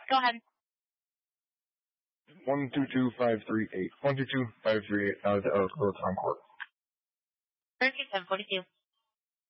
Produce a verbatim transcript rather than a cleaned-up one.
Go ahead. One two two five three eight. One two two five three eight. That was the Ellis Court. thirty-seven forty-two.